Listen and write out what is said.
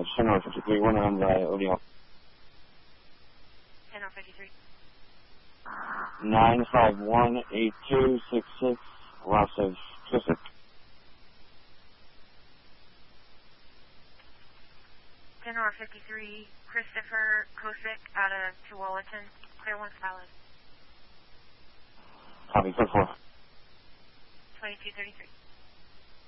Chenor 53, one on O'Neill. Chenor 53. 9518266, loss of Cusick. Chenor 53, Christopher Cusick out of Tualatin, clear 1 solid. Copy, 4-4. 2233.